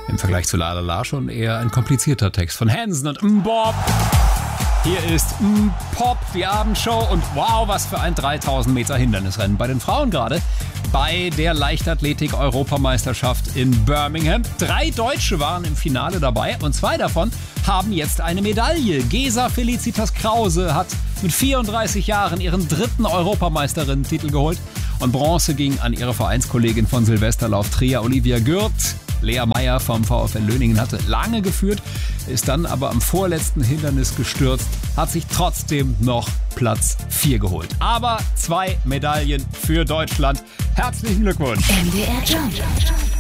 Im Vergleich zu La La La schon eher ein komplizierter Text von Hansen und Bob. Hier ist Pop, die Abendshow und wow, was für ein 3000 Meter Hindernisrennen bei den Frauen gerade. Bei der Leichtathletik-Europameisterschaft in Birmingham. 3 Deutsche waren im Finale dabei und 2 davon haben jetzt eine Medaille. Gesa Felicitas Krause hat mit 34 Jahren ihren 3. Europameisterinnen-Titel geholt und Bronze ging an ihre Vereinskollegin von Silvesterlauf Trier, Olivia Gürt. Lea Meyer vom VfL Löningen hatte lange geführt, ist dann aber am vorletzten Hindernis gestürzt, hat sich trotzdem noch Platz 4 geholt. Aber 2 Medaillen für Deutschland. Herzlichen Glückwunsch! MDR Jump.